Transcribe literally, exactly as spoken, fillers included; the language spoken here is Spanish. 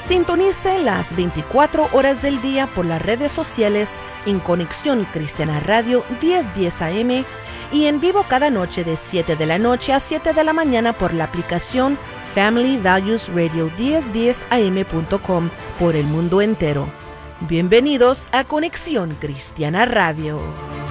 Sintonice las veinticuatro horas del día por las redes sociales en Conexión Cristiana Radio diez diez A M y en vivo cada noche de siete de la noche a siete de la mañana por la aplicación Family Values Radio diez diez A M punto com por el mundo entero. Bienvenidos a Conexión Cristiana Radio.